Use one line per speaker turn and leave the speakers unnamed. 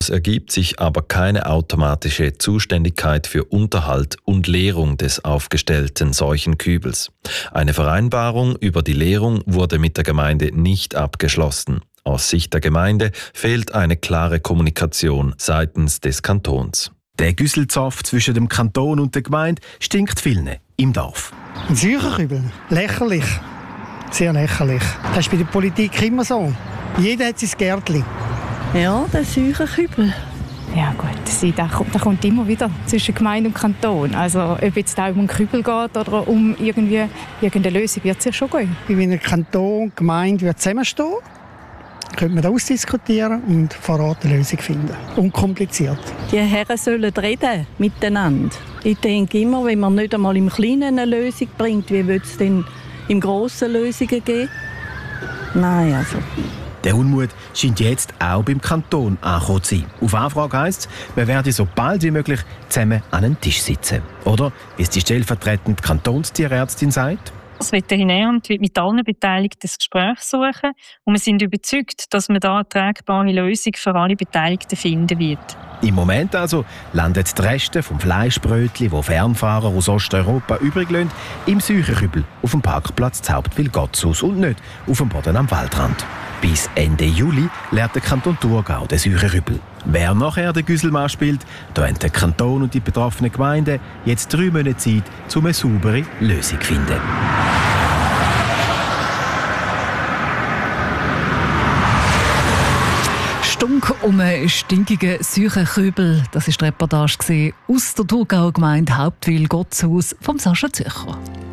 Es ergibt sich aber keine automatische Zuständigkeit für Unterhalt und Leerung des aufgestellten Seuchenkübels. Eine Vereinbarung über die Leerung wurde mit der Gemeinde nicht abgeschlossen. Aus Sicht der Gemeinde fehlt eine klare Kommunikation seitens des Kantons.
Der Güsselzoff zwischen dem Kanton und der Gemeinde stinkt vielen im Dorf.
Ein Seuchenkübel? Lächerlich. Sehr lächerlich. Das ist bei der Politik immer so. Jeder hat sein Gärtchen.
Ja, der Seuchenkübel.
Ja gut, da kommt immer wieder zwischen Gemeinde und Kanton. Also ob jetzt auch um einen Kübel geht oder um irgendeine Lösung, wird es ja schon gehen.
Wenn ein Kanton und Gemeinde zusammenstehen, könnte man da ausdiskutieren und vor Ort eine Lösung finden. Unkompliziert.
Die Herren sollen reden miteinander. Ich denke immer, wenn man nicht einmal im Kleinen eine Lösung bringt, wie wird es denn im Grossen Lösungen geben? Nein, also.
Der Unmut scheint jetzt auch beim Kanton angekommen zu sein. Auf Anfrage heisst es, wir werden so bald wie möglich zusammen an einen Tisch sitzen. Oder, wie es die stellvertretende Kantonstierärztin sagt:
Das Veterinäramt wird mit allen Beteiligten das Gespräch suchen und wir sind überzeugt, dass man da eine tragbare Lösung für alle Beteiligten finden wird.
Im Moment also landen die Reste vom Fleischbrötli, die Fernfahrer aus Osteuropa übrig lassen, im Seuchenkübel auf dem Parkplatz Hauptwil-Gottshaus und nicht auf dem Boden am Waldrand. Bis Ende Juli lernt der Kanton Thurgau den Seuchenkübel. Wer nachher den Güsselmann spielt, da haben der Kanton und die betroffenen Gemeinden jetzt 3 Monate Zeit, um eine saubere Lösung zu finden.
Stunk um einen stinkigen Seuchenkübel. Das war die Reportage aus der Thurgauer Gemeinde Hauptwil-Gottshaus vom Sascha Zürcher.